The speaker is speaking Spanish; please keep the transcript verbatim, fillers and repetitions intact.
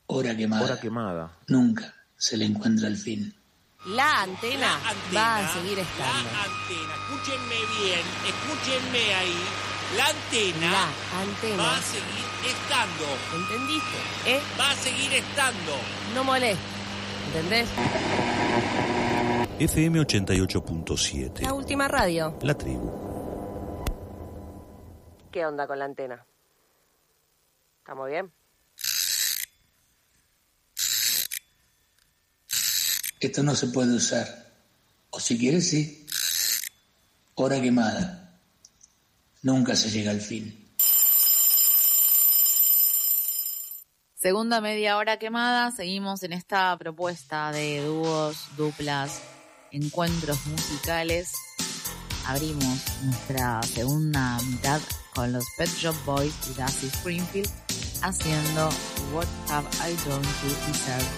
Hora quemada. Hora quemada. Nunca se le encuentra el fin. La antena, La antena va a seguir estando. La antena, escúchenme bien, escúchenme ahí. La antena, La antena va a seguir estando. ¿Entendiste? ¿Eh? Va a seguir estando. No molestes. ¿Entendés? F M ochenta y ocho punto siete. La última radio. La tribu. ¿Qué onda con la antena? ¿Estamos bien? Esto no se puede usar. O si quieres, sí. Hora quemada. Nunca se llega al fin. Segunda media hora quemada, seguimos en esta propuesta de dúos, duplas, encuentros musicales. Abrimos nuestra segunda mitad con los Pet Shop Boys y Dusty Springfield haciendo What Have I Done to Deserve